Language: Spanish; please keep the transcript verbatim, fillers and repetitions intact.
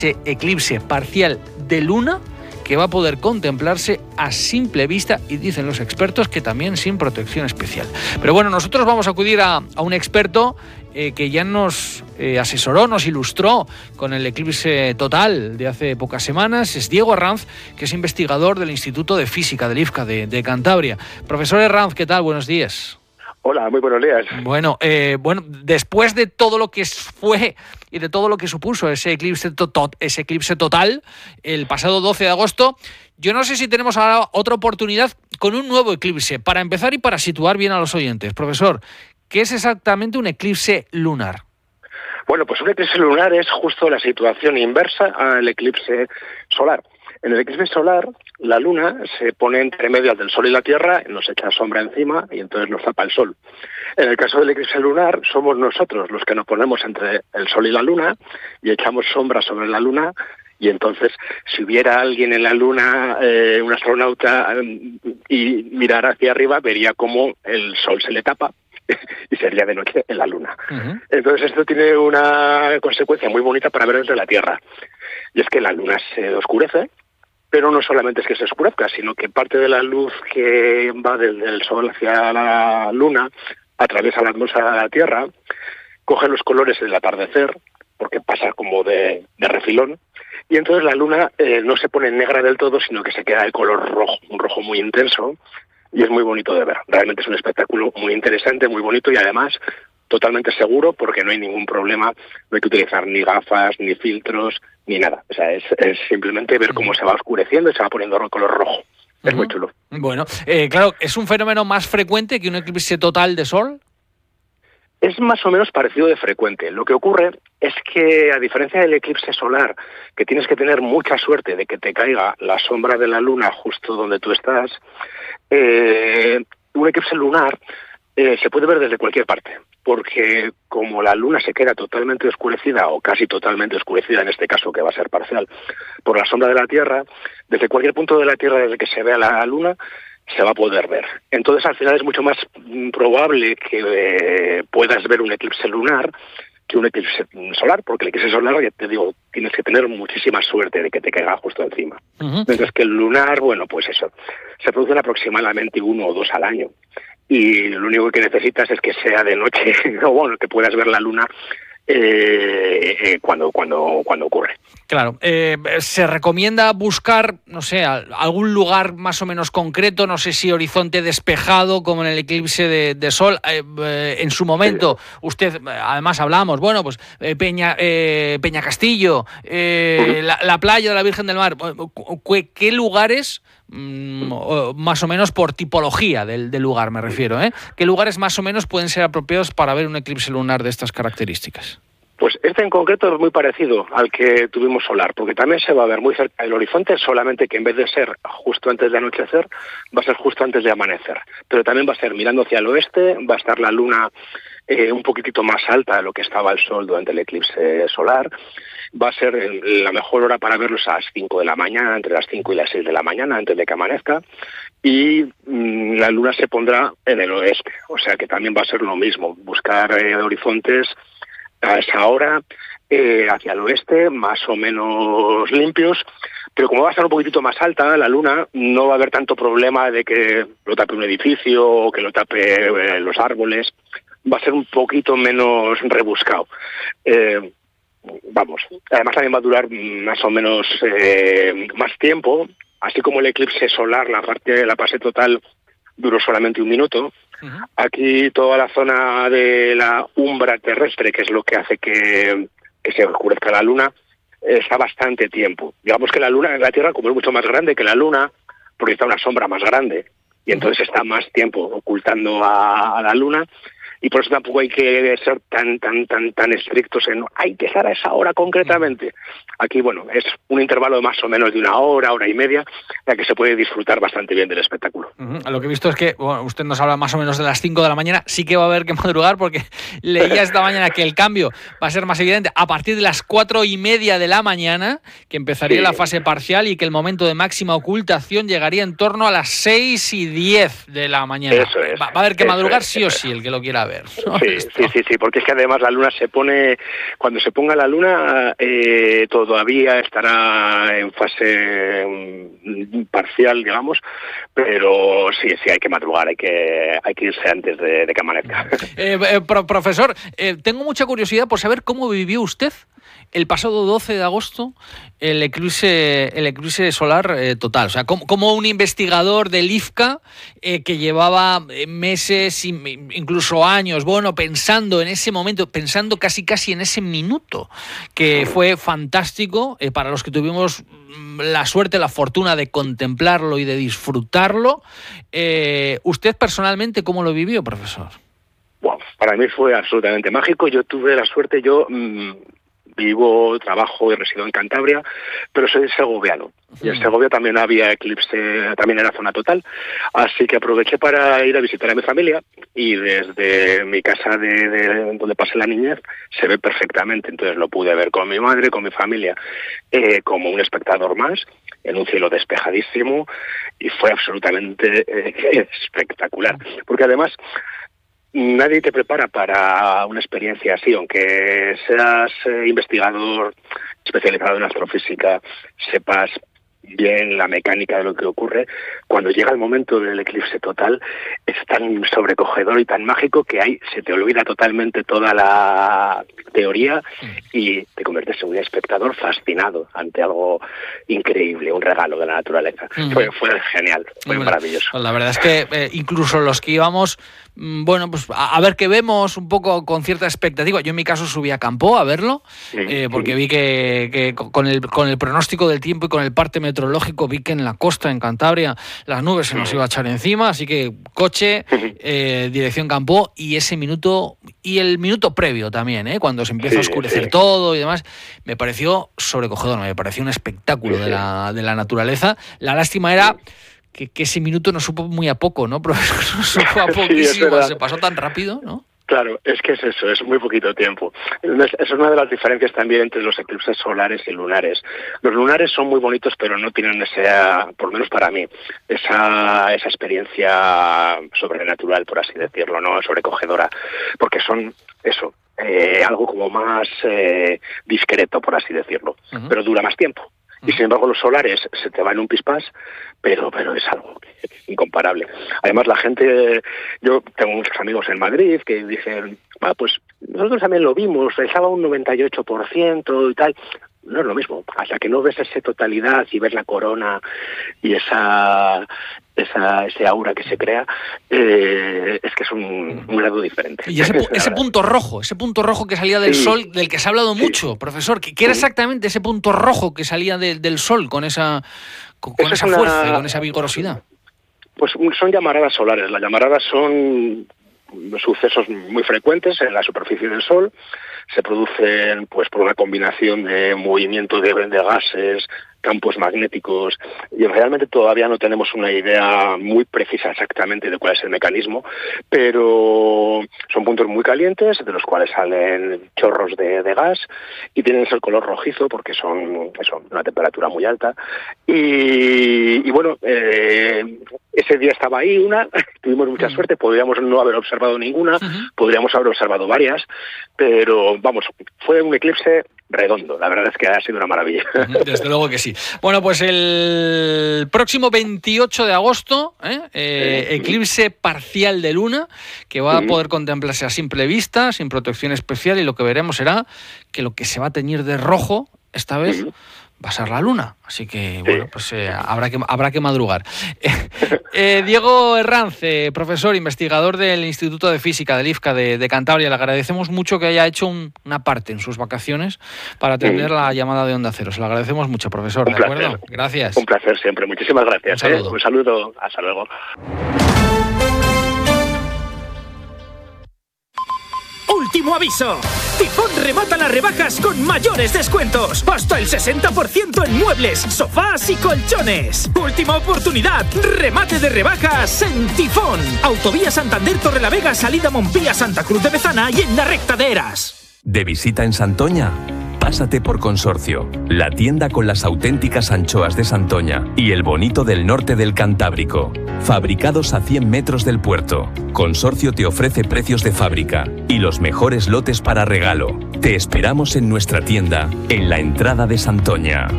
ese eclipse parcial de luna que va a poder contemplarse a simple vista y dicen los expertos que también sin protección especial. Pero bueno, nosotros vamos a acudir a, a un experto eh, que ya nos eh, asesoró, nos ilustró con el eclipse total de hace pocas semanas. Es Diego Herranz, que es investigador del Instituto de Física del I F C A de, de Cantabria. Profesor Herranz, ¿qué tal? Buenos días. Hola, muy buenos días. Bueno, eh, bueno, después de todo lo que fue y de todo lo que supuso ese eclipse, to ese eclipse total el pasado doce de agosto, yo no sé si tenemos ahora otra oportunidad con un nuevo eclipse, para empezar y para situar bien a los oyentes. Profesor, ¿qué es exactamente un eclipse lunar? Bueno, pues un eclipse lunar es justo la situación inversa al eclipse solar. En el eclipse solar, la luna se pone entre medias del sol y la tierra, nos echa sombra encima y entonces nos tapa el sol. En el caso del eclipse lunar, somos nosotros los que nos ponemos entre el sol y la luna y echamos sombra sobre la luna, y entonces si hubiera alguien en la luna, eh, un astronauta, y mirara hacia arriba, vería cómo el sol se le tapa y sería de noche en la luna. Uh-huh. Entonces esto tiene una consecuencia muy bonita para ver desde la Tierra, y es que la luna se oscurece. Pero no solamente es que se oscurezca, sino que parte de la luz que va desde el sol hacia la luna atraviesa la atmósfera de la Tierra, coge los colores del atardecer, porque pasa como de, de refilón, y entonces la luna eh, no se pone negra del todo, sino que se queda de color rojo, un rojo muy intenso, y es muy bonito de ver. Realmente es un espectáculo muy interesante, muy bonito, y además totalmente seguro, porque no hay ningún problema, no hay que utilizar ni gafas, ni filtros, ni nada. O sea, es, es simplemente ver cómo se va oscureciendo y se va poniendo de color rojo. Es uh-huh. muy chulo. Bueno, eh, claro, ¿es un fenómeno más frecuente que un eclipse total de sol? Es más o menos parecido de frecuente. Lo que ocurre es que, a diferencia del eclipse solar, que tienes que tener mucha suerte de que te caiga la sombra de la luna justo donde tú estás, eh, un eclipse lunar eh, se puede ver desde cualquier parte, porque como la luna se queda totalmente oscurecida, o casi totalmente oscurecida en este caso, que va a ser parcial, por la sombra de la Tierra, desde cualquier punto de la Tierra desde que se vea la luna, se va a poder ver. Entonces, al final es mucho más probable que eh, puedas ver un eclipse lunar que un eclipse solar, porque el eclipse solar, ya te digo, tienes que tener muchísima suerte de que te caiga justo encima. Uh-huh. Mientras que el lunar, bueno, pues eso, se producen aproximadamente uno o dos al año. Y lo único que necesitas es que sea de noche, o bueno, que puedas ver la luna eh, eh, cuando, cuando, cuando ocurre. Claro, eh, se recomienda buscar, no sé, algún lugar más o menos concreto, no sé si horizonte despejado como en el eclipse de, de sol. Eh, eh, en su momento, sí. Usted, además hablamos, bueno, pues eh, Peña, eh, Peña Castillo, eh, uh-huh. la, la playa de la Virgen del Mar. ¿Qué lugares, mmm, más o menos por tipología del, del lugar me refiero, ¿eh? ¿Qué lugares más o menos pueden ser apropiados para ver un eclipse lunar de estas características? Pues este en concreto es muy parecido al que tuvimos solar, porque también se va a ver muy cerca del horizonte, solamente que en vez de ser justo antes de anochecer, va a ser justo antes de amanecer. Pero también va a ser mirando hacia el oeste, va a estar la luna eh, un poquitito más alta de lo que estaba el sol durante el eclipse solar. Va a ser el, la mejor hora para verlos a las cinco de la mañana, entre las cinco y las seis de la mañana, antes de que amanezca. Y mmm, la luna se pondrá en el oeste, o sea que también va a ser lo mismo, buscar eh, horizontes a esa hora, eh, hacia el oeste, más o menos limpios, pero como va a estar un poquitito más alta la luna, no va a haber tanto problema de que lo tape un edificio o que lo tape eh, los árboles. Va a ser un poquito menos rebuscado. Eh, vamos, además también va a durar más o menos eh, más tiempo, así como el eclipse solar, la parte de la fase total duró solamente un minuto. Uh-huh. Aquí toda la zona de la umbra terrestre, que es lo que hace que, que se oscurezca la luna, está bastante tiempo. Digamos que la luna, la Tierra, como es mucho más grande que la luna, proyecta una sombra más grande, y entonces está más tiempo ocultando a, a la luna, y por eso tampoco hay que ser tan tan tan tan estrictos en hay que estar a esa hora concretamente. Aquí, bueno, es un intervalo de más o menos de una hora, hora y media, la que se puede disfrutar bastante bien del espectáculo. Uh-huh. Lo que he visto es que, bueno, usted nos habla más o menos de las cinco de la mañana, sí que va a haber que madrugar, porque leía esta mañana que el cambio va a ser más evidente a partir de las cuatro y media de la mañana, que empezaría sí. la fase parcial, y que el momento de máxima ocultación llegaría en torno a las seis y diez de la mañana. Eso es. Va, va a haber que madrugar es, sí o sí, el que lo quiera ver. ver, ¿no? Sí, sí, sí, sí, porque es que además la luna se pone, cuando se ponga la luna, eh, todavía estará en fase um, parcial, digamos, pero sí, sí, hay que madrugar, hay que, hay que irse antes de, de que amanezca. Eh, eh, pro, profesor, eh, tengo mucha curiosidad por saber cómo vivió usted el pasado doce de agosto el eclipse, el eclipse solar eh, total. O sea, como, como un investigador del I F C A eh, que llevaba meses, incluso años, bueno, pensando en ese momento, pensando casi casi en ese minuto, que fue fantástico eh, para los que tuvimos la suerte, la fortuna de contemplarlo y de disfrutarlo. Eh, ¿Usted personalmente cómo lo vivió, profesor? Wow, para mí fue absolutamente mágico. Yo tuve la suerte, yo... Mmm, vivo, trabajo y resido en Cantabria, pero soy segoviano. Y en Segovia también había eclipse, también era zona total, así que aproveché para ir a visitar a mi familia y desde mi casa de, de donde pasé la niñez se ve perfectamente, entonces lo pude ver con mi madre, con mi familia, eh, como un espectador más, en un cielo despejadísimo, y fue absolutamente eh, espectacular, porque además nadie te prepara para una experiencia así, aunque seas eh, investigador especializado en astrofísica, sepas bien la mecánica de lo que ocurre, cuando llega el momento del eclipse total es tan sobrecogedor y tan mágico que ahí se te olvida totalmente toda la teoría y te conviertes en un espectador fascinado ante algo increíble, un regalo de la naturaleza. Mm. Fue, fue genial, fue bueno, maravilloso. La verdad es que eh, incluso los que íbamos, bueno, pues a, a ver qué vemos un poco con cierta expectativa. Yo en mi caso subí a campo a verlo, sí, eh, porque sí. vi que, que con, el, con el pronóstico del tiempo y con el parte meteorológico vi que en la costa, en Cantabria, las nubes se nos iba a echar encima, así que coche, eh, dirección campo, y ese minuto, y el minuto previo también, ¿eh? Cuando se empieza sí, a oscurecer sí. todo y demás, me pareció sobrecogedor, me pareció un espectáculo sí, de, la, de la naturaleza. La lástima era que, que ese minuto nos supo muy a poco, ¿no, profesor? Nos supo a poquísimo, sí, se pasó tan rápido, ¿no? Claro, es que es eso, es muy poquito tiempo. Esa es una de las diferencias también entre los eclipses solares y lunares. Los lunares son muy bonitos, pero no tienen esa, por lo menos para mí, esa, esa experiencia sobrenatural, por así decirlo, ¿no? Sobrecogedora, porque son eso, eh, algo como más eh, discreto, por así decirlo, uh-huh. pero dura más tiempo. Y sin embargo los solares se te van en un pispás, pero pero es algo incomparable. Además la gente, yo tengo muchos amigos en Madrid que dicen, ah, pues nosotros también lo vimos, estaba un noventa y ocho por ciento y tal. No es lo mismo, hasta que no ves esa totalidad y ves la corona y esa esa ese aura que se crea, eh, es que es un, un grado diferente. Y ese, ese punto rojo, ese punto rojo que salía del sí. sol, del que se ha hablado sí. mucho, profesor, ¿qué, qué era exactamente ese punto rojo que salía de, del sol con esa, con, con esa fuerza, una, con esa vigorosidad? Pues son llamaradas solares. Las llamaradas son sucesos muy frecuentes en la superficie del Sol, se producen pues por una combinación de movimiento de, de gases, campos magnéticos, y realmente todavía no tenemos una idea muy precisa exactamente de cuál es el mecanismo, pero son puntos muy calientes de los cuales salen chorros de, de gas y tienen ese color rojizo porque son eso, una temperatura muy alta y, y bueno, eh, ese día estaba ahí una, tuvimos mucha uh-huh. suerte, podríamos no haber observado ninguna, uh-huh. podríamos haber observado varias, pero vamos, fue un eclipse redondo, la verdad es que ha sido una maravilla. Desde luego que sí. Bueno, pues el próximo veintiocho de agosto, ¿eh? Eh, eclipse parcial de luna, que va a poder contemplarse a simple vista, sin protección especial, y lo que veremos será que lo que se va a teñir de rojo, esta vez, va a ser la luna. Así que, bueno, pues eh, habrá que habrá que madrugar. eh, Diego Herranz, eh, profesor, investigador del Instituto de Física del I F C A de, de Cantabria, le agradecemos mucho que haya hecho un, una parte en sus vacaciones para atender sí. la llamada de Onda Cero. Se lo agradecemos mucho, profesor. Un ¿De placer. acuerdo? Gracias. Un placer siempre. Muchísimas gracias. Un saludo. ¿eh? Un saludo. Hasta luego. Último aviso. Tifón remata las rebajas con mayores descuentos. Hasta el sesenta por ciento en muebles, sofás y colchones. Última oportunidad. Remate de rebajas en Tifón. Autovía Santander Torrelavega, salida Montpía Santa Cruz de Bezana y en la recta de Eras. ¿De visita en Santoña? Pásate por Consorcio, la tienda con las auténticas anchoas de Santoña y el bonito del norte del Cantábrico. Fabricados a cien metros del puerto, Consorcio te ofrece precios de fábrica y los mejores lotes para regalo. Te esperamos en nuestra tienda, en la entrada de Santoña.